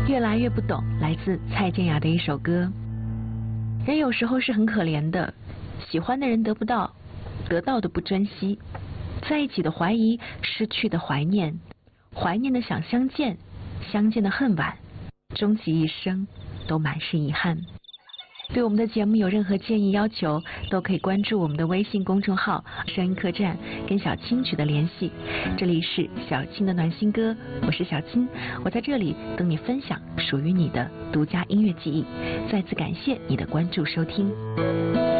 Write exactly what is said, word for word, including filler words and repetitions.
越来越不懂，来自蔡健雅的一首歌。人有时候是很可怜的，喜欢的人得不到，得到的不珍惜，在一起的怀疑，失去的怀念，怀念的想相见，相见的恨晚，终其一生都满是遗憾。对我们的节目有任何建议要求，都可以关注我们的微信公众号声音客栈，跟小青取得联系。这里是小青的暖心歌，我是小青，我在这里等你分享属于你的独家音乐记忆。再次感谢你的关注收听。